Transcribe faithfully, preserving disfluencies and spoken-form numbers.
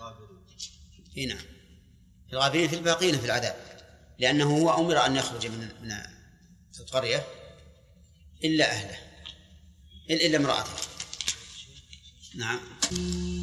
هنا في الغابرين في الباقين في العذاب، لأنه هو أمر أن يخرج من من القرية إلا أهله إلا امرأته. نعم.